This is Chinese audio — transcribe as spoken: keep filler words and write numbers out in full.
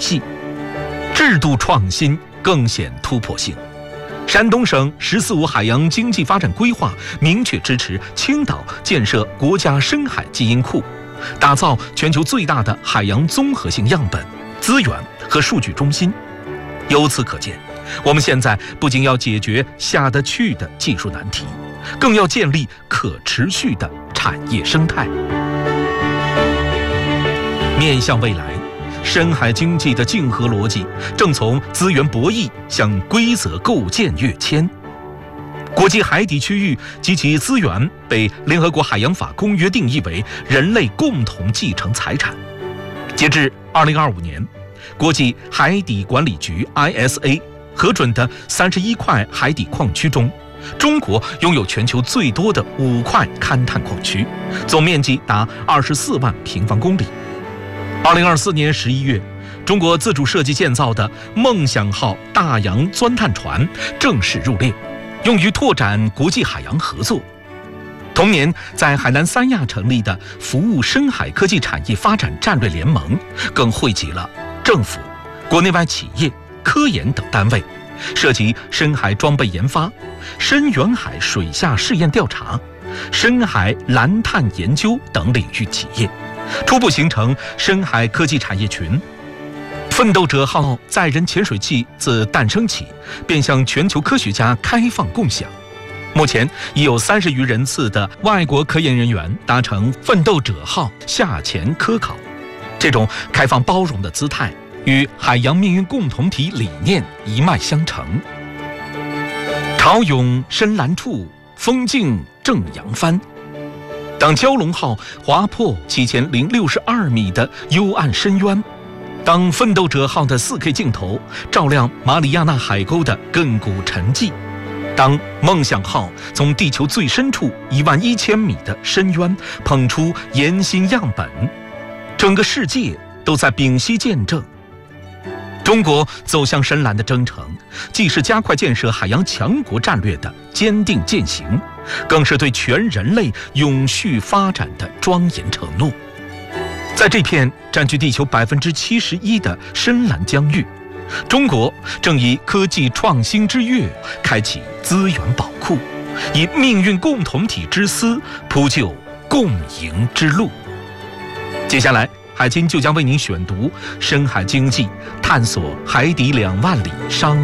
系，制度创新更显突破性。山东省“十四五”海洋经济发展规划明确支持青岛建设国家深海基因库，打造全球最大的海洋综合性样本、资源和数据中心。由此可见，我们现在不仅要解决下得去的技术难题，更要建立可持续的产业生态。面向未来，深海经济的竞合逻辑正从资源博弈向规则构建跃迁。国际海底区域及其资源被联合国海洋法公约定义为人类共同继承财产。截至二零二五年，国际海底管理局 I S A 核准的三十一块海底矿区中，中国拥有全球最多的五块勘探矿区，总面积达二十四万平方公里。二零二四年十一月，中国自主设计建造的梦想号大洋钻探船正式入列，用于拓展国际海洋合作。同年，在海南三亚成立的服务深海科技产业发展战略联盟，更汇集了政府、国内外企业、科研等单位，涉及深海装备研发、深远海水下试验调查、深海蓝碳研究等领域企业，初步形成深海科技产业群。奋斗者号载人潜水器自诞生起便向全球科学家开放共享，目前已有三十余人次的外国科研人员搭乘奋斗者号下潜科考。这种开放包容的姿态与海洋命运共同体理念一脉相承。潮涌深蓝处，风静正扬帆。当蛟龙号划破七千零六十二米的幽暗深渊，当奋斗者号的 四K 镜头照亮马里亚纳海沟的亘古沉寂，当梦想号从地球最深处一万一千米的深渊捧出岩心样本，整个世界都在屏息见证。中国走向深蓝的征程，既是加快建设海洋强国战略的坚定践行，更是对全人类永续发展的庄严承诺。在这片占据地球百分之七十一的深蓝疆域，中国正以科技创新之跃开启资源宝库，以命运共同体之思铺就共赢之路。接下来，海清就将为您选读《深海经济：探索海底两万里商